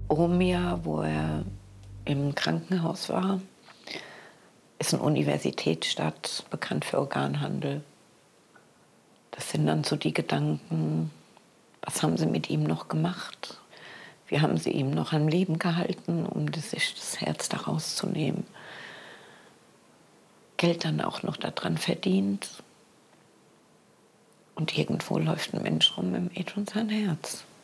Urmia, wo er im Krankenhaus war, ist eine Universitätsstadt, bekannt für Organhandel. Das sind dann so die Gedanken, was haben sie mit ihm noch gemacht? Wie haben sie ihm noch am Leben gehalten, um sich das Herz da rauszunehmen? Geld dann auch noch daran verdient. Und irgendwo läuft ein Mensch rum im Eid und sein Herz.